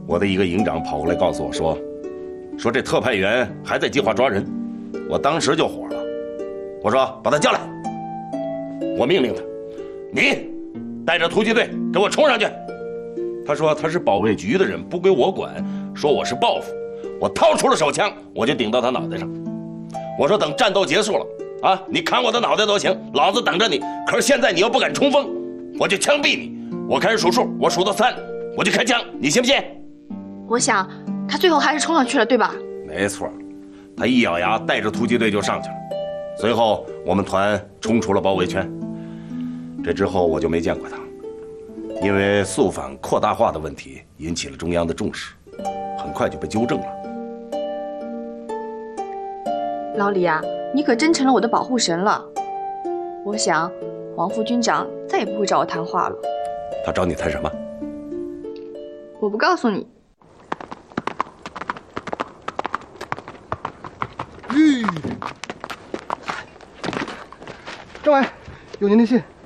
我的一个营长跑过来告诉我说这特派员还在计划抓人。我当时就火了，我说把他叫来。我命令他，你带着突击队给我冲上去。他说他是保卫局的人，不归我管，说我是报复。我掏出了手枪，我就顶到他脑袋上。我说等战斗结束了啊，你砍我的脑袋都行，老子等着你。可是现在你要不敢冲锋，我就枪毙你。我开始数数，我数到3，我就开枪，你信不信？ 我想他最后还是冲上去了，对吧？ 没错，他一咬牙，带着突击队就上去了。随后我们团冲出了包围圈。这之后我就没见过他，因为肃反扩大化的问题引起了中央的重视，很快就被纠正了。 老李啊，你可真成了我的保护神了。我想黄副军长再也不会找我谈话了。 他找你谈什么？ 我不告诉你。 政委，有您的信。